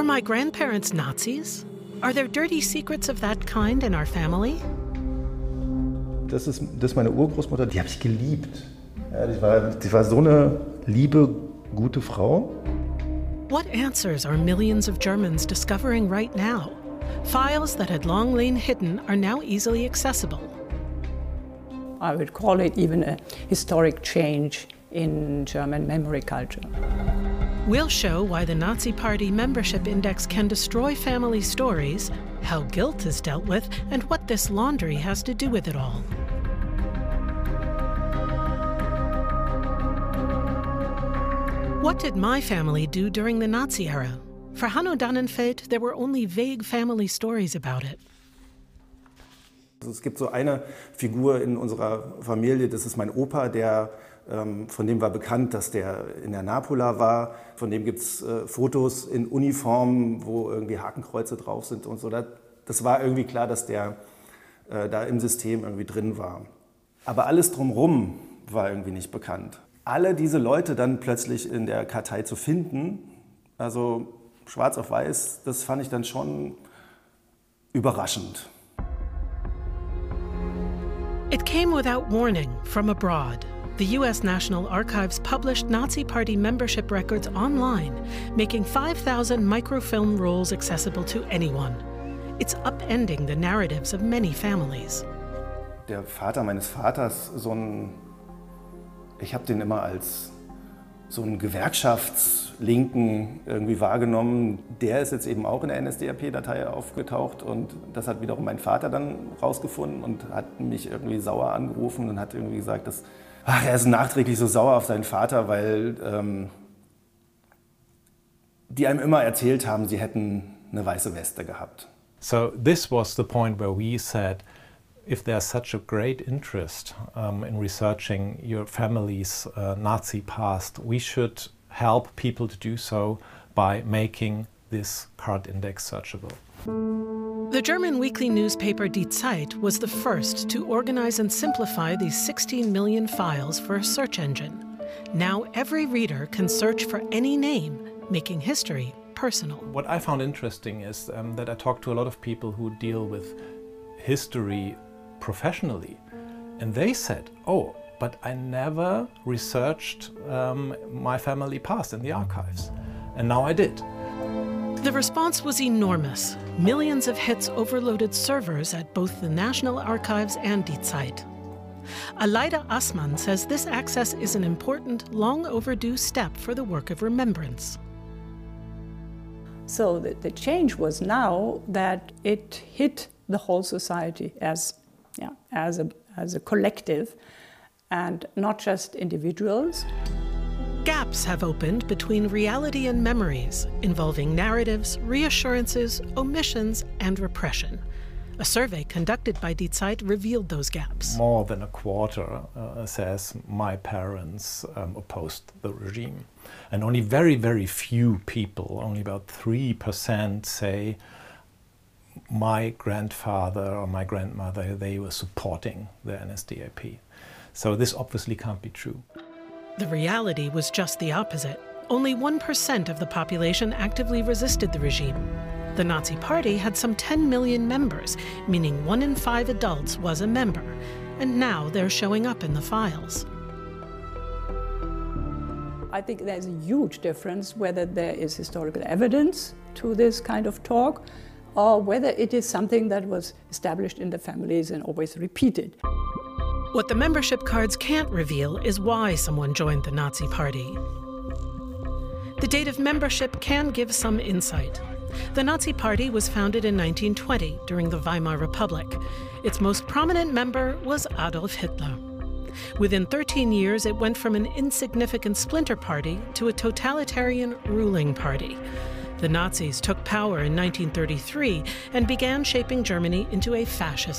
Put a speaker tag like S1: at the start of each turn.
S1: Were my grandparents Nazis? Are there dirty secrets of that kind in our family?
S2: Das ist meine Urgroßmutter, die habe ich geliebt. Ja, die war so eine liebe, gute Frau.
S1: What answers are millions of Germans discovering right now? Files that had long lain hidden are now easily accessible.
S3: I would call it even a historic change in German memory culture.
S1: We'll show why the Nazi Party membership index can destroy family stories, how guilt is dealt with, and what this laundry has to do with it all. What did my family do during the Nazi era? For Hanno Dannenfeld, there were only vague family stories about it.
S2: Also es gibt so eine Figur in unserer Familie, das ist mein Opa, von dem war bekannt, dass der in der Napola war. Von dem gibt es Fotos in Uniformen, wo irgendwie Hakenkreuze drauf sind und so. Das war irgendwie klar, dass der da im System irgendwie drin war. Aber alles drumherum war irgendwie nicht bekannt. Alle diese Leute dann plötzlich in der Kartei zu finden, also schwarz auf weiß, das fand ich dann schon überraschend.
S1: It came without warning from abroad. The U.S. National Archives published Nazi Party membership records online, making 5,000 microfilm rolls accessible to anyone. It's upending the narratives of many families.
S2: Der Vater meines Vaters, ich habe den immer als so einen Gewerkschaftslinken irgendwie wahrgenommen. Der ist jetzt eben auch in der NSDAP-Datei aufgetaucht und das hat wiederum mein Vater dann rausgefunden und hat mich irgendwie sauer angerufen und hat irgendwie gesagt, dass er ist nachträglich so sauer auf seinen Vater, weil die einem immer erzählt haben, sie hätten eine weiße Weste gehabt.
S4: So this was the point where we said, if there's such a great interest in researching your family's Nazi past, we should help people to do so by making this card index searchable.
S1: The German weekly newspaper Die Zeit was the first to organize and simplify these 16 million files for a search engine. Now every reader can search for any name, making history personal.
S4: What I found interesting is that I talked to a lot of people who deal with history professionally, and they said, oh, but I never researched my family past in the archives, and now I did.
S1: The response was enormous. Millions of hits overloaded servers at both the National Archives and Die Zeit. Aleida Assmann says this access is an important, long overdue step for the work of remembrance.
S3: So the change was now that it hit the whole society as a collective and not just individuals.
S1: Gaps have opened between reality and memories, involving narratives, reassurances, omissions, and repression. A survey conducted by Die Zeit revealed those gaps.
S4: More than a quarter says my parents opposed the regime. And only very, very few people, only about 3% say my grandfather or my grandmother, they were supporting the NSDAP. So this obviously can't be true.
S1: The reality was just the opposite. Only 1% of the population actively resisted the regime. The Nazi Party had some 10 million members, meaning 1 in 5 adults was a member, and now they're showing up in the files.
S3: I think there's a huge difference whether there is historical evidence to this kind of talk or whether it is something that was established in the families and always repeated.
S1: What the membership cards can't reveal is why someone joined the Nazi Party. The date of membership can give some insight. The Nazi Party was founded in 1920 during the Weimar Republic. Its most prominent member was Adolf Hitler. Within 13 years, it went from an insignificant splinter party to a totalitarian ruling party. The Nazis took power in 1933 and began shaping Germany into a fascist